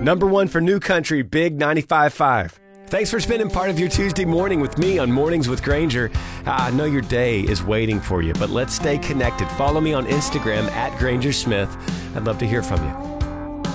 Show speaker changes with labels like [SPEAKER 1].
[SPEAKER 1] Number one for New Country, Big 95.5. Thanks for spending part of your Tuesday morning with me on Mornings with Granger. I know your day is waiting for you, but let's stay connected. Follow me on Instagram at Granger Smith. I'd love to hear from you.